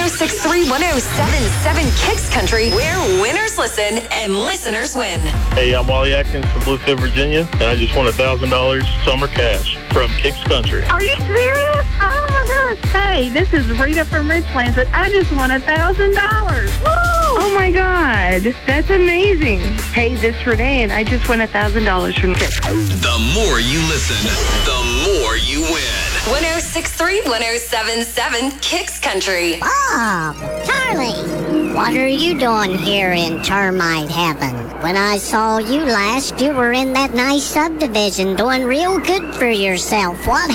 1063, 1077 Kicks Country, where winners listen and listeners win. Hey, I'm Wally Atkins from Bluefield, Virginia, and I just won $1,000 summer cash from Kicks Country. Are you serious? Oh my gosh. Hey, this is Rita from Richlands, and I just won $1,000. Woo! Oh my God. That's amazing. Hey, this is Renee, and I just won $1,000 from Kicks. The more you listen, the more you win. 1063, 1077 Kicks Country. Bob, Charlie, what are you doing here in termite heaven? When I saw you last, you were in that nice subdivision doing real good for yourself. What